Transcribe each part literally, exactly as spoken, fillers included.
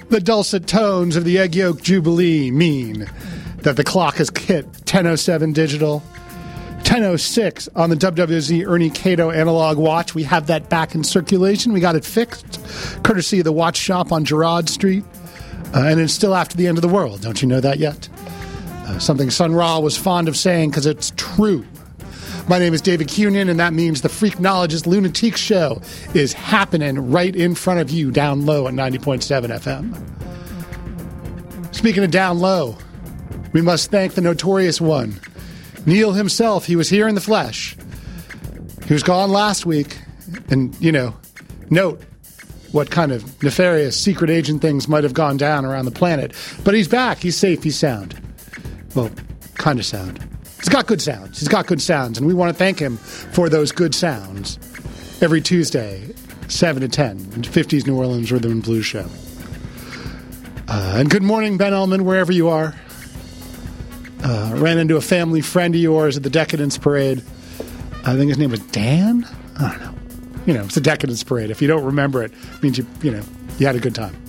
The dulcet tones of the Egg Yolk Jubilee mean that the clock has hit ten oh seven digital, ten oh six on the W W Z Ernie Cato analog watch. We have that back in circulation. We got it fixed, courtesy of the watch shop on Girard Street. Uh, and it's still after the end of the world. Don't you know that yet? Uh, something Sun Ra was fond of saying because it's true. My name is David Cunion, and that means the Freaknologist Lunatique Show is happening right in front of you down low at ninety point seven F M. Speaking of down low, we must thank the notorious one, Neil himself. He was here in the flesh. He was gone last week, and, you know, note what kind of nefarious secret agent things might have gone down around the planet. But he's back. He's safe. He's sound. Well, kind of sound. He's got good sounds. He's got good sounds, and we want to thank him for those good sounds every Tuesday, seven to ten, fifties New Orleans Rhythm and Blues Show. Uh, and good morning, Ben Ullman, wherever you are. Uh, ran into a family friend of yours at the Decadence Parade. I think his name was Dan? I don't know. You know, it's a Decadence Parade. If you don't remember it, it means you, you know, you had a good time.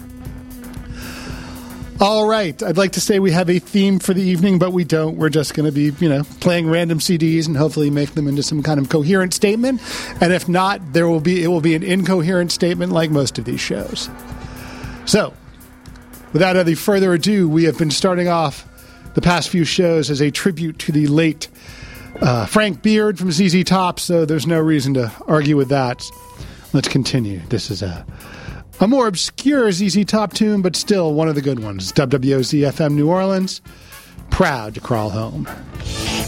All right. I'd like to say we have a theme for the evening, but we don't. We're just going to be, you know, playing random C Ds and hopefully make them into some kind of coherent statement. And if not, there will be, it will be an incoherent statement like most of these shows. So, without any further ado, we have been starting off the past few shows as a tribute to the late uh, Frank Beard from Z Z Top, so there's no reason to argue with that. Let's continue. This is a... A more obscure Z Z Top tune, but still one of the good ones. W W Z F M New Orleans, proud to crawl home.